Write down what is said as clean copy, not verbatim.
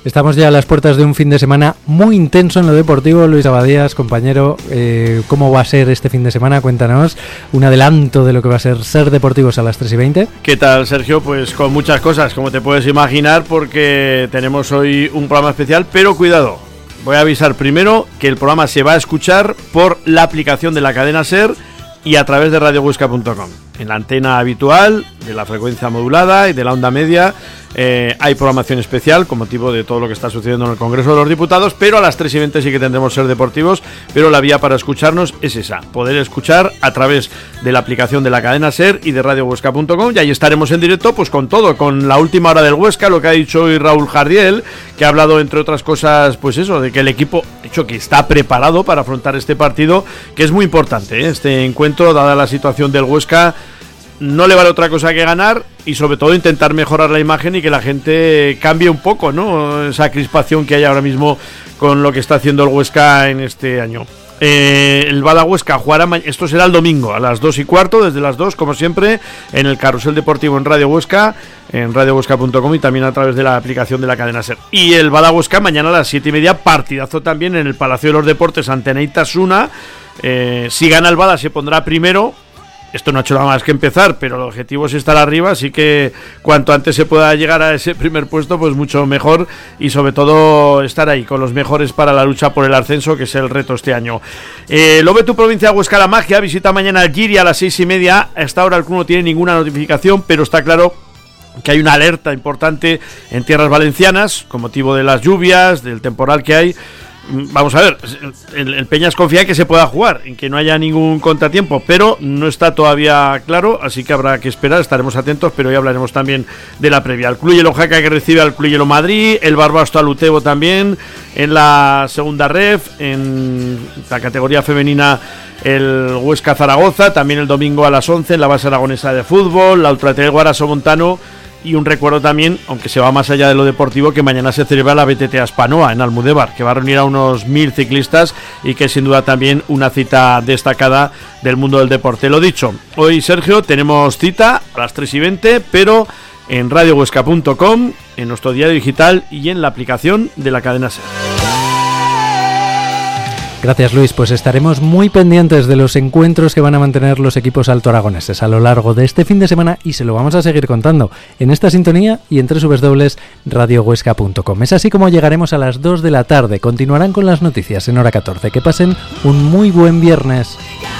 Estamos ya a las puertas de un fin de semana muy intenso en lo deportivo. Luis Abadías, compañero, ¿cómo va a ser este fin de semana? Cuéntanos un adelanto de lo que va a ser Deportivos a las 3:20. ¿Qué tal, Sergio? Pues con muchas cosas, como te puedes imaginar, porque tenemos hoy un programa especial, pero cuidado, voy a avisar primero que el programa se va a escuchar por la aplicación de la cadena SER y a través de radiohuesca.com. En la antena habitual, de la frecuencia modulada y de la onda media, hay programación especial con motivo de todo lo que está sucediendo en el Congreso de los Diputados, pero a las 3:20 sí que tendremos SER Deportivos, pero la vía para escucharnos es esa, poder escuchar a través de la aplicación de la cadena SER y de radiohuesca.com, y ahí estaremos en directo pues con todo, con la última hora del Huesca, lo que ha dicho hoy Raúl Jardiel, que ha hablado entre otras cosas, pues eso, de que el equipo, de hecho, que está preparado para afrontar este partido, que es muy importante, este encuentro, dada la situación del Huesca. No le vale otra cosa que ganar y sobre todo intentar mejorar la imagen y que la gente cambie un poco, ¿no? Esa crispación que hay ahora mismo con lo que está haciendo el Huesca en este año. El Bada Huesca jugará, esto será el domingo a las 2:15, desde las 2, como siempre, en el Carrusel Deportivo en Radio Huesca, en radiohuesca.com y también a través de la aplicación de la cadena SER. Y el Bada Huesca mañana a las 7:30, partidazo también en el Palacio de los Deportes ante Neitasuna. Si gana el Bada se pondrá primero. Esto no ha hecho nada más que empezar, pero el objetivo es estar arriba, así que cuanto antes se pueda llegar a ese primer puesto, pues mucho mejor, y sobre todo estar ahí con los mejores para la lucha por el ascenso, que es el reto este año. Lo ve tu provincia, Huesca La Magia, visita mañana el Giri a las 6:30. Hasta ahora el club no tiene ninguna notificación, pero está claro que hay una alerta importante en tierras valencianas con motivo de las lluvias, del temporal que hay. Vamos a ver, el Peñas confía en que se pueda jugar, en que no haya ningún contratiempo, pero no está todavía claro, así que habrá que esperar, estaremos atentos, pero hoy hablaremos también de la previa. El Club Hielo Jaca, que recibe al Club Hielo Madrid, el Barbasto Alutebo también, en la segunda ref, en la categoría femenina el Huesca Zaragoza, también el domingo a las 11 en la base aragonesa de fútbol, la Ultratrail Guaraso Montano. Y un recuerdo también, aunque se va más allá de lo deportivo, que mañana se celebra la BTT Aspanoa en Almudévar, que va a reunir a unos 1000 ciclistas y que es sin duda también una cita destacada del mundo del deporte. Lo dicho, hoy, Sergio, tenemos cita a las 3:20, pero en radiohuesca.com, en nuestro diario digital y en la aplicación de la cadena SER. Gracias, Luis. Pues estaremos muy pendientes de los encuentros que van a mantener los equipos altoaragoneses a lo largo de este fin de semana y se lo vamos a seguir contando en esta sintonía y en www.radiohuesca.com. Es así como llegaremos a las 2 de la tarde. Continuarán con las noticias en hora 14. Que pasen un muy buen viernes.